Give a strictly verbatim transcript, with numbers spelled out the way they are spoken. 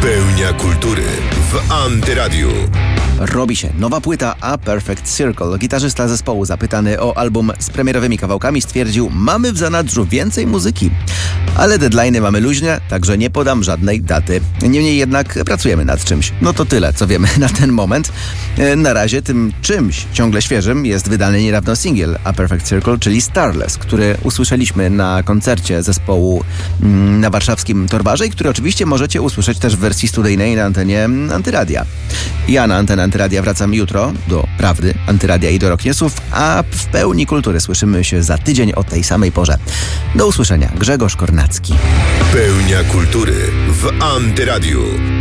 Pełnia kultury w Antyradiu. Robi się nowa płyta A Perfect Circle. Gitarzysta zespołu, zapytany o album z premierowymi kawałkami, stwierdził: mamy w zanadrzu więcej muzyki. Ale deadline'y mamy luźne, także nie podam żadnej daty. Niemniej jednak pracujemy nad czymś. No to tyle, co wiemy na ten moment. Na razie tym czymś ciągle świeżym jest wydany niedawno singiel A Perfect Circle, czyli Starless, który usłyszeliśmy na koncercie zespołu na warszawskim Torwarze i który oczywiście możecie usłyszeć też w wersji studyjnej na antenie Antyradia. Ja na antenę Antyradia wracam jutro do Prawdy, Antyradia i do Rocknewsów, a w Pełni Kultury słyszymy się za tydzień o tej samej porze. Do usłyszenia. Grzegorz Kornacki. Pełnia kultury w Antyradiu.